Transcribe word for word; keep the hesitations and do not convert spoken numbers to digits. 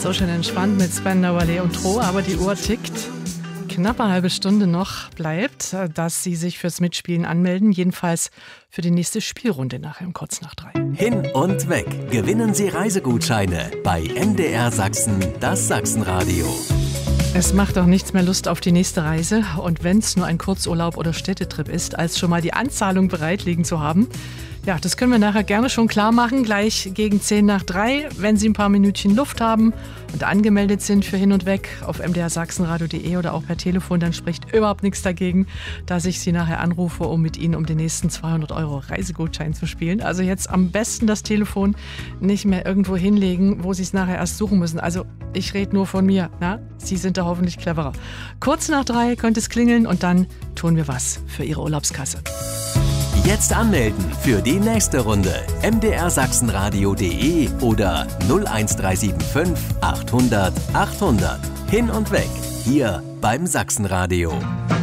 so schön entspannt mit Spandau Ballet und Tro, aber die Uhr tickt. Knappe halbe Stunde noch bleibt, dass Sie sich fürs Mitspielen anmelden, jedenfalls für die nächste Spielrunde nachher um kurz nach drei. Hin und weg. Gewinnen Sie Reisegutscheine bei M D R Sachsen, das Sachsenradio. Es macht auch nichts mehr Lust auf die nächste Reise. Und wenn es nur ein Kurzurlaub oder Städtetrip ist, als schon mal die Anzahlung bereit liegen zu haben. Ja, das können wir nachher gerne schon klar machen, gleich gegen zehn nach drei, wenn Sie ein paar Minütchen Luft haben und angemeldet sind für Hin und Weg auf m d r sachsenradio punkt d e oder auch per Telefon, dann spricht überhaupt nichts dagegen, dass ich Sie nachher anrufe, um mit Ihnen um den nächsten zweihundert Euro Reisegutschein zu spielen. Also jetzt am besten das Telefon nicht mehr irgendwo hinlegen, wo Sie es nachher erst suchen müssen. Also ich rede nur von mir, na? Sie sind da hoffentlich cleverer. Kurz nach drei könnte es klingeln und dann tun wir was für Ihre Urlaubskasse. Jetzt anmelden für die nächste Runde. m d r sachsenradio punkt d e oder null eins drei sieben fünf achthundert achthundert. Hin und weg, hier beim Sachsenradio.